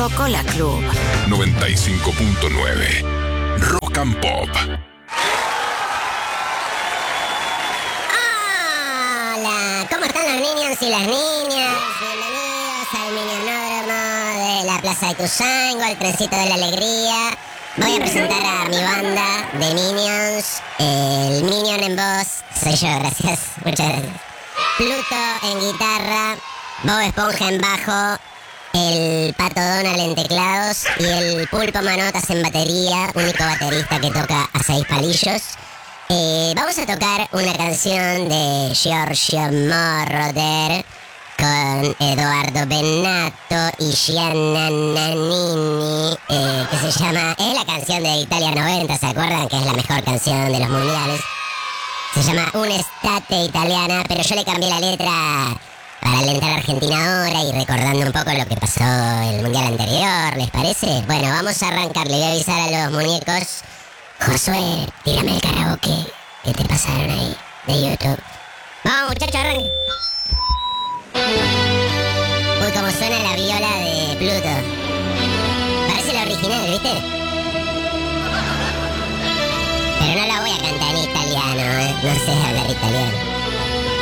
Rocola Club 95.9 Rock and Pop. Hola, ¿cómo están los niños y las niñas? Bienvenidos al Minionódromo de la Plaza de Tuyango, al trencito de la alegría. Voy a presentar a mi banda de Minions. El Minion en voz soy yo, gracias, muchas gracias. Pluto en guitarra, Bob Esponja en bajo, el Pato Donald en teclados y el Pulpo Manotas en batería, único baterista que toca a 6 palillos. Vamos a tocar una canción de Giorgio Moroder con Eduardo Bennato y Gianna Nannini, que se llama... Es la canción de Italia 90, ¿se acuerdan? Que es la mejor canción de los mundiales. Se llama Un'estate italiana, pero yo le cambié la letra para alentar a Argentina ahora y recordando un poco lo que pasó el mundial anterior, ¿les parece? Bueno, vamos a arrancar, le voy a avisar a los muñecos. Josué, tírame el karaoke que te pasaron ahí de YouTube. Vamos, muchachos, arranque. Uy, como suena la viola de Pluto. Parece la original, ¿viste? Pero no la voy a cantar en italiano, no sé hablar italiano.